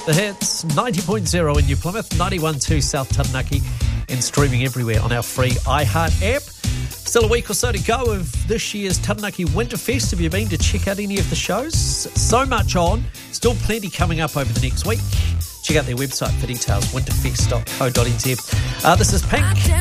The Hits, 90.0 in New Plymouth, 91.2 South Taranaki, and streaming everywhere on our free iHeart app. Still a week or so to go of this year's Taranaki Winterfest. Have you been to check out any of the shows? So much on. Still plenty coming up over the next week. Check out their website for details, winterfest.co.nz. This is Pink.